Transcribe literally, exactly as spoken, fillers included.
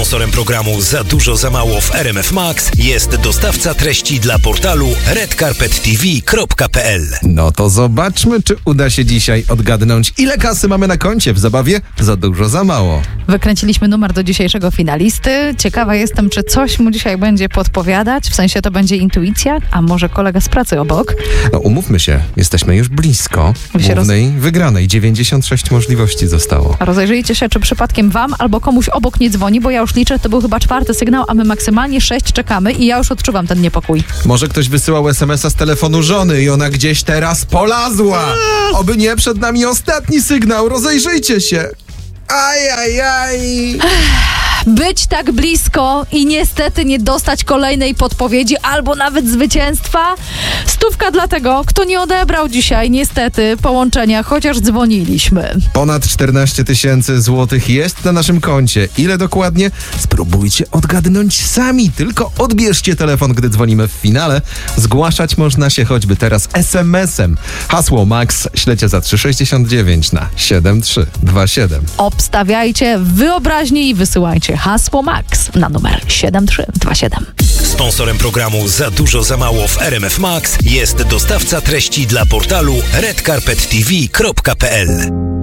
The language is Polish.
Sponsorem programu Za dużo za mało w R M F Max jest dostawca treści dla portalu red carpet t v kropka p l. No to zobaczmy, czy uda się dzisiaj odgadnąć, ile kasy mamy na koncie w zabawie Za dużo za mało. Wykręciliśmy numer do dzisiejszego finalisty. Ciekawa jestem, czy coś mu dzisiaj będzie podpowiadać. W sensie to będzie intuicja, a może kolega z pracy obok. No umówmy się, jesteśmy już blisko Wy się głównej wygranej. dziewięćdziesiąt sześć możliwości zostało. Rozejrzyjcie się, czy przypadkiem wam albo komuś obok nie dzwoni, bo ja już liczę, to był chyba czwarty sygnał, a my maksymalnie sześć czekamy i ja już odczuwam ten niepokój. Może ktoś wysyłał es em es a z telefonu żony i ona gdzieś teraz polazła. Oby nie przed nami ostatni sygnał. Rozejrzyjcie się. Aj, aj, aj. Być tak blisko i niestety nie dostać kolejnej podpowiedzi albo nawet zwycięstwa. Stówka dla tego, kto nie odebrał dzisiaj niestety połączenia, chociaż dzwoniliśmy. Ponad czternaście tysięcy złotych jest na naszym koncie. Ile dokładnie? Spróbujcie odgadnąć sami. Tylko odbierzcie telefon, gdy dzwonimy w finale. Zgłaszać można się choćby teraz es em es em. Hasło Max ślecie za trzysta sześćdziesiąt dziewięć na siedem trzy dwa siedem. Obstawiajcie wyobraźnię i wysyłajcie hasło Max na numer siedem trzy dwa siedem. Sponsorem programu Za dużo za mało w R M F Max jest dostawca treści dla portalu red carpet t v kropka p l.